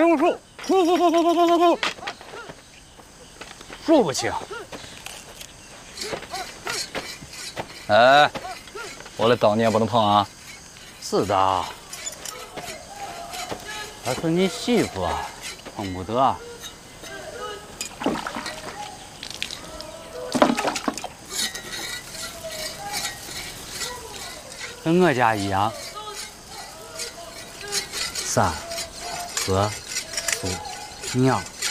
用数，数，数不清。哎，我的刀你也不能碰啊！是的，她是你媳妇啊，碰不得。跟我家一样。3、4、5、尿。